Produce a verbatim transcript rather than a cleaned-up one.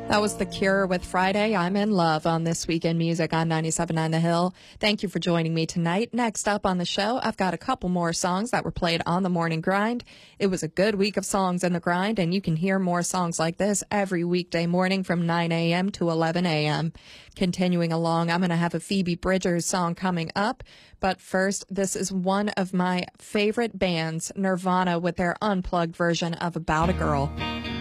That was The Cure with Friday, I'm in Love on This Week in Music on ninety-seven point nine The Hill. Thank you for joining me tonight. Next up on the show, I've got a couple more songs that were played on the Morning Grind. It was a good week of songs in the grind, and you can hear more songs like this every weekday morning from nine a.m. to eleven a.m. Continuing along, I'm going to have a Phoebe Bridgers song coming up. But first, this is one of my favorite bands, Nirvana, with their unplugged version of About a Girl.